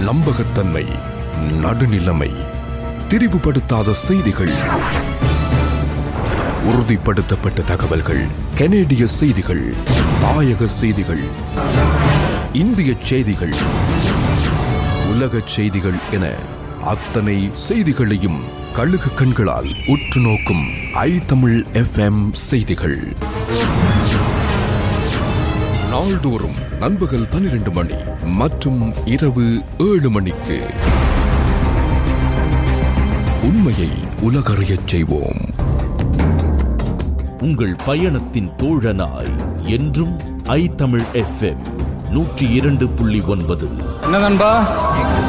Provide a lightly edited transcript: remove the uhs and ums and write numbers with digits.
நம்பகத்தன்மை, நடுநிலைமை, திரிவுபடுத்தாத செய்திகள், உறுதிப்படுத்தப்பட்ட தகவல்கள், கனேடிய செய்திகள், தாயக செய்திகள், இந்திய செய்திகள், உலக செய்திகள் என அத்தனை செய்திகளையும் கழுகு கண்களால் உற்று நோக்கும் iTamil FM செய்திகள். நாள்தோறும் நண்பகல் 12 மணி மற்றும் இரவு 7 மணிக்கு உண்மையை உலகறியச் செய்வோம். உங்கள் பயணத்தின் தோழனாய் என்றும் iTamil FM 102.9. என்ன நண்பா?